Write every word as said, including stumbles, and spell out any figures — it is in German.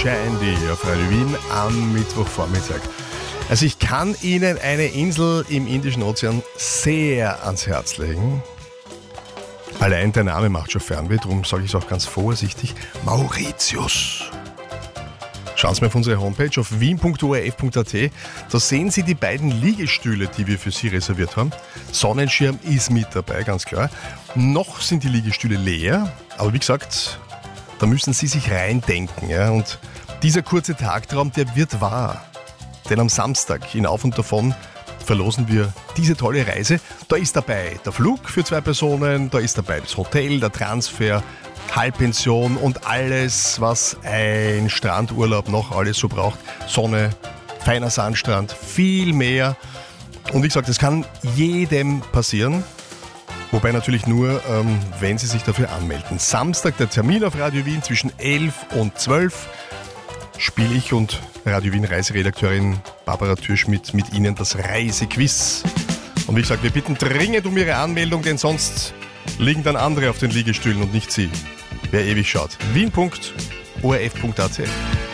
Shandy auf Radio Wien am Mittwochvormittag. Also ich kann Ihnen eine Insel im Indischen Ozean sehr ans Herz legen. Allein der Name macht schon Fernweh, darum sage ich es auch ganz vorsichtig. Mauritius. Schauen Sie mal auf unsere Homepage auf wien punkt o r f punkt a t. Da sehen Sie die beiden Liegestühle, die wir für Sie reserviert haben. Sonnenschirm ist mit dabei, ganz klar. Noch sind die Liegestühle leer, aber wie gesagt, da müssen Sie sich reindenken. Ja? Und dieser kurze Tagtraum, der wird wahr. Denn am Samstag in Auf und Davon verlosen wir diese tolle Reise. Da ist dabei der Flug für zwei Personen, da ist dabei das Hotel, der Transfer, Halbpension und alles, was ein Strandurlaub noch alles so braucht. Sonne, feiner Sandstrand, viel mehr. Und wie gesagt, das kann jedem passieren. Wobei natürlich nur, ähm, wenn Sie sich dafür anmelden. Samstag der Termin auf Radio Wien zwischen elf und zwölf. Spiele ich und Radio Wien Reiseredakteurin Barbara Türschmidt mit Ihnen das Reisequiz. Und wie gesagt, wir bitten dringend um Ihre Anmeldung, denn sonst liegen dann andere auf den Liegestühlen und nicht Sie. Wer ewig schaut. wien punkt o r f punkt a t